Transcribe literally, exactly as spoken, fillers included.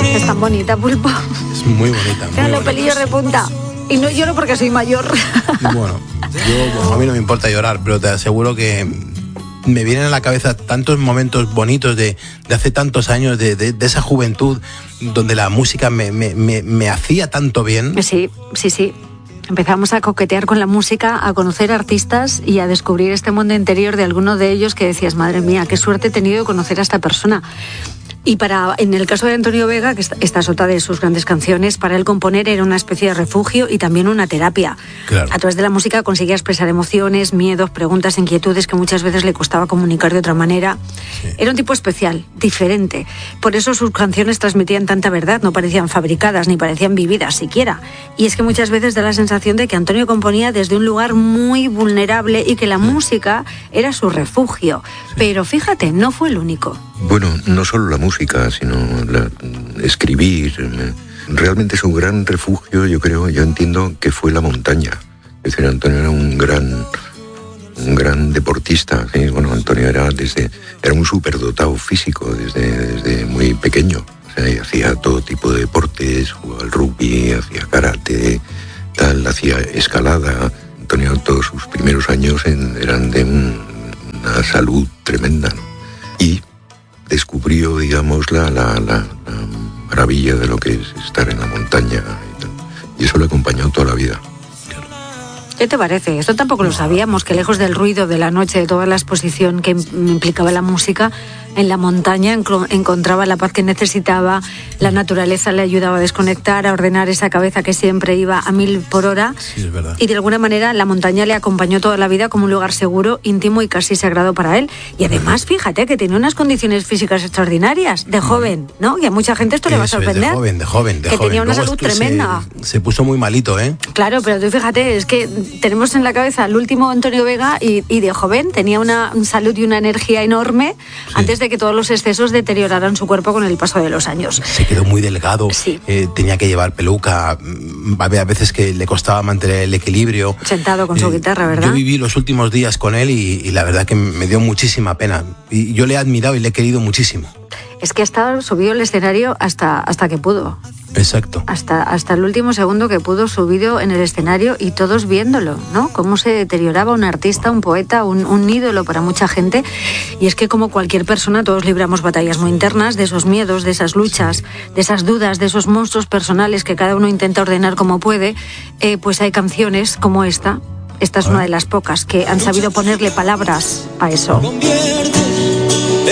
Es tan bonita, Pulpo. Es muy bonita. Tiene los pelillos de punta. Y no lloro porque soy mayor. Bueno, yo, bueno, a mí no me importa llorar, pero te aseguro que me vienen a la cabeza tantos momentos bonitos de, de hace tantos años, de, de, de esa juventud, donde la música me, me, me, me hacía tanto bien. Sí, sí, sí. Empezamos a coquetear con la música, a conocer artistas y a descubrir este mundo interior de alguno de ellos que decías, madre mía, qué suerte he tenido de conocer a esta persona. Y para, en el caso de Antonio Vega, que esta es otra de sus grandes canciones, para él componer era una especie de refugio y también una terapia. Claro. A través de la música conseguía expresar emociones, miedos, preguntas, inquietudes que muchas veces le costaba comunicar de otra manera. Sí. Era un tipo especial, diferente. Por eso sus canciones transmitían tanta verdad, no parecían fabricadas ni parecían vividas siquiera. Y es que muchas veces da la sensación de que Antonio componía desde un lugar muy vulnerable y que la sí. música era su refugio. Sí. Pero fíjate, no fue el único. Bueno, no solo la música, sino la, escribir. Realmente es un gran refugio, yo creo, yo entiendo que fue la montaña. Es decir, Antonio era un gran, un gran deportista. ¿Sí? Bueno, Antonio era desde, era un superdotado físico desde, desde muy pequeño. O sea, y hacía todo tipo de deportes, jugaba al rugby, hacía karate, tal, hacía escalada. Antonio, todos sus primeros años en, eran de un, una salud tremenda, ¿no? Y descubrió, digamos, la, la, la, la maravilla de lo que es estar en la montaña y tal. Y eso le acompañó toda la vida. ¿Qué te parece? Esto tampoco lo sabíamos, que lejos del ruido de la noche, de toda la exposición que implicaba la música, en la montaña encontraba la paz que necesitaba, la naturaleza le ayudaba a desconectar, a ordenar esa cabeza que siempre iba a mil por hora. Sí, es verdad. Y de alguna manera la montaña le acompañó toda la vida como un lugar seguro, íntimo y casi sagrado para él. Y además, fíjate que tenía unas condiciones físicas extraordinarias, de joven, ¿no? Y a mucha gente esto le va a sorprender. De joven, de joven, de que joven. tenía una Luego salud tremenda. Se, se puso muy malito, ¿eh? Claro, pero tú fíjate, es que tenemos en la cabeza el último Antonio Vega y, y de joven tenía una salud y una energía enorme sí. antes de que todos los excesos deterioraran su cuerpo con el paso de los años. Se quedó muy delgado, sí. eh, tenía que llevar peluca, había veces que le costaba mantener el equilibrio. Sentado con eh, su guitarra, ¿verdad? Yo viví los últimos días con él y, y la verdad que me dio muchísima pena. Y yo le he admirado y le he querido muchísimo. Es que ha estado subido el escenario hasta, hasta que pudo. Exacto. Hasta, hasta el último segundo que pudo, subido en el escenario y todos viéndolo, ¿no? Cómo se deterioraba un artista, un poeta, un, un ídolo para mucha gente. Y es que como cualquier persona, todos libramos batallas muy internas de esos miedos, de esas luchas, de esas dudas, de esos monstruos personales que cada uno intenta ordenar como puede. Eh, pues hay canciones como esta. Esta es una de las pocas que han sabido ponerle palabras a eso.